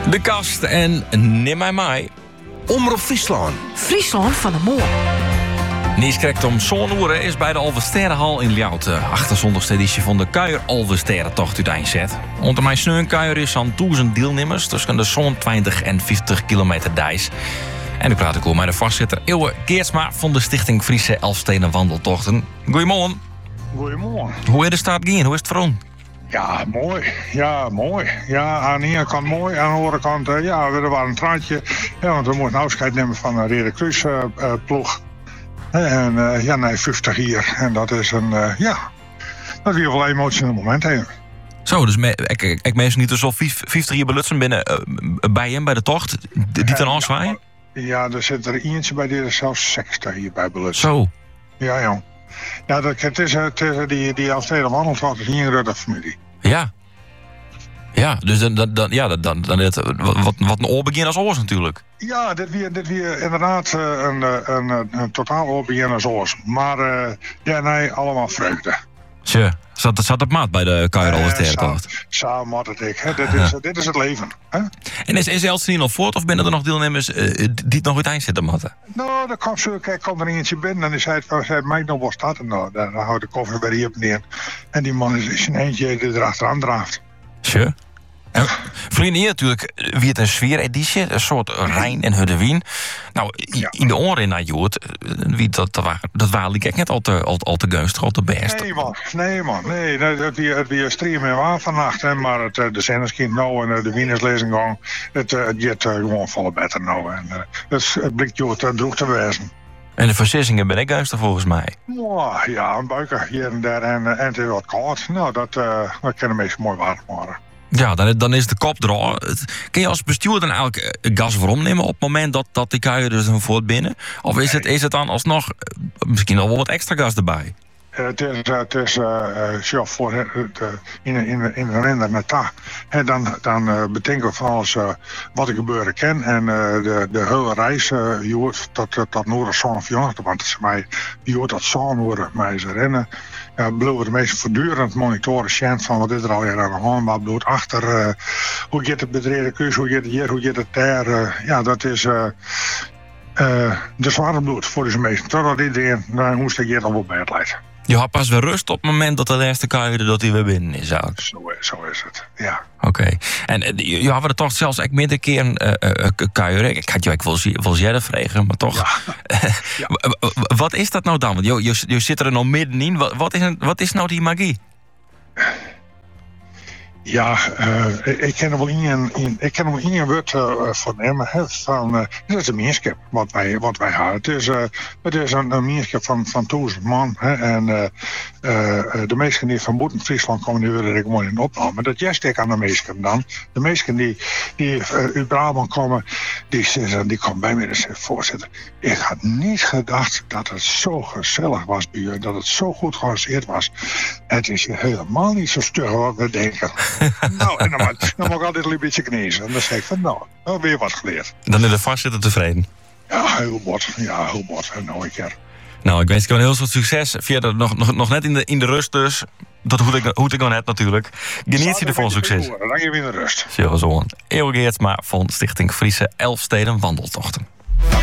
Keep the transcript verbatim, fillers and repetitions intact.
De Kast en Neem mij mij. Omroep Friesland. Friesland van de Moor. Nies krijgt om zo'n uur is bij de Alversterrenhal in Ljouwt. De achtenzondigste editie van de Kuier Alversterrentocht uiteenzet. Onder mijn sneunkuier is aan duizend deelnemers tussen de zo'n twintig en vijftig kilometer dijs. En nu praat ik over met de voorzitter Eeuwe Geertsma van de Stichting Friese Elfsteden Wandeltochten. Goedemorgen. Goedemorgen. Hoe is de stad gaan? Hoe is het voor ons? Ja, mooi. Ja, mooi. Ja, aan de ene kant mooi. Aan de andere kant, uh, ja, er was een traantje. Ja, want we moeten afscheid nemen van een Rede Kruis uh, uh, ploeg. En uh, ja, nee, vijftig hier. En dat is een, uh, ja, dat is weer wel een emotioneel moment. Hè. Zo, dus me, ik, ik, ik mensen niet zo vijftig hier belutsen binnen uh, bij hem, bij de tocht. Die ten aanzwaaien? Ja, er zit er eentje bij, die er zelfs zestig hier bij belutsen. Zo. Ja, ja. Ja, dat, het is, het is die, die Elfsteden Wandeltocht is hier een grote familie. Ja. Ja, dus dan, dan, dan, ja, dan, dan, dan het, wat, wat een oorbegin als oors natuurlijk. Ja, dit weer, dit weer inderdaad uh, een, een, een, een totaal oorbegin als oors. Maar uh, ja, nee, allemaal vreugde. Tje, zat, zat op maat bij de Kuier Alversterrentocht? Uh, Samen had het ik. Hè. Dit, is, uh, dit is het leven. Hè? En is, is Elfsteden nog voort of binnen er nog deelnemers uh, die het nog uiteindelijk zitten matten? Nou, dan komt, zo, kijk, komt er eentje binnen en die zei, zei mij nog wat staat er nou. Dan houdt de koffer weer hier op neer. En die man is, is een eentje die erachteraan draaft. Tje. En vrienden, hier natuurlijk wie het een sfeereditie, een soort Rijn en Huddewien. Nou, Ja. in de oren naar Joert, wie dat, dat waren, dat waren ik net al te, al, al te gunstig, al te best. Nee man, nee man, nee, het, het, weer, het weer streamen en waar vannacht, hè, maar het, de zenderskind nou en de wienerslezing gang, het, het gaat uh, gewoon volle beter nou en uh, het, het blikt Joert uh, droeg te wezen. En de versissingen ben ik gunstig volgens mij. Oh, ja, een buiker hier en daar en, uh, en het is wat koud. Nou, dat, uh, dat kan de meest mooi waard worden. Ja, dan, dan is de kop er. Kun je als bestuurder dan eigenlijk gas waarom nemen op het moment dat, dat die kuier dus een voort binnen? Of is, nee. het, is het dan alsnog misschien al wel wat extra gas erbij? Uh, het is, uh, het is uh, uh, voor uh, in, in, in de render naar ta. En dan, dan uh, bedenken we van alles uh, wat er gebeuren kan. En uh, de, de hele reis, uh, je hoort tot, tot Noord-Zand-Vjorten, want het is mij, je hoort dat Zandwoorden mij ze rennen. Ja, blijven de meesten voortdurend monitoren zien van wat is er al aan de hand, wat bloed achter, uh, hoe gaat het met Rede Kruis, hoe gaat het hier, hoe gaat het daar. Uh, ja, dat is uh, uh, de zware bloed voor deze meesten. Totdat iedereen naar hoe het hier al wel bij het leidt. Je had pas weer rust op het moment dat de laatste kuier dat hij weer binnen is. Eigenlijk. Zo, zo is het, ja. Oké. Okay. En uh, je had er toch zelfs ik meer een keer een uh, uh, kuier. Ik had je ook wel wel jij vragen, maar toch. Ja. Ja. Wat is dat nou dan? Want je, je, je zit er nog middenin. Wat, wat, is een, wat is nou die magie? Ja, uh, ik ken er wel in, in, ik ken er wel in een woord uh, van hem. Hè, van, uh, het is een meerschap wat wij, wat wij hebben. Het is, uh, het is een, een meerschap van, van duizend man. Hè, en uh, uh, de meesten die van buiten Friesland komen, die willen er gewoon in opnemen. Dat juist ik aan de meesten dan. De meesten die, die uh, uit Brabant komen, die, die komen bij mij en zeggen, voorzitter, ik had niet gedacht dat het zo gezellig was bij u. Dat het zo goed georganiseerd was. Het is helemaal niet zo stug wat we denken. Nou, en dan mag, dan mag ik altijd een beetje kniezen. En dan zeg ik van, nou, nou weer wat geleerd. Dan is de voorzitter tevreden. Ja, heel bot. Ja, heel bot. Nou, ik keer. Nou, ik wens je gewoon heel veel succes. Verder nog, nog, nog net in de, in de rust dus. Dat hoed ik, hoed ik nog net natuurlijk. Geniet je ervan succes. Dan ga je weer in de rust. Zo, zo. Eeuwe Geertsma van Stichting Friese Elfsteden Wandeltochten.